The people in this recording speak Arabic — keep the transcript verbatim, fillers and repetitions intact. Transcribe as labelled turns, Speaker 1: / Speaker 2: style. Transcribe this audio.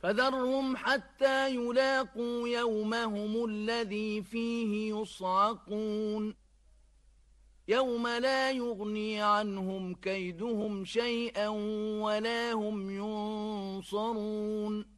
Speaker 1: فذرهم حتى يلاقوا يومهم الذي فيه يصعقون يوم لا يغني عنهم كيدهم شيئا ولا هم ينصرون